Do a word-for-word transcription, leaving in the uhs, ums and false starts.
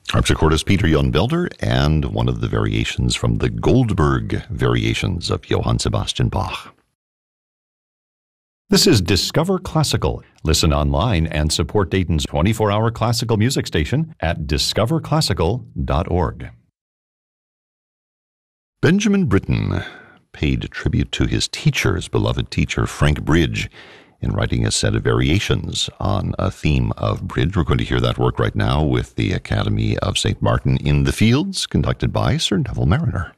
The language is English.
Harpsichordist Peter Jan Belder, and one of the variations from the Goldberg variations of Johann Sebastian Bach. This is Discover Classical. Listen online and support Dayton's twenty-four hour classical music station at discover classical dot org. Benjamin Britten paid tribute to his teacher, his beloved teacher, Frank Bridge, in writing a set of variations on a theme of bridge. We're going to hear that work right now with the Academy of Saint Martin in the Fields, conducted by Sir Neville Mariner.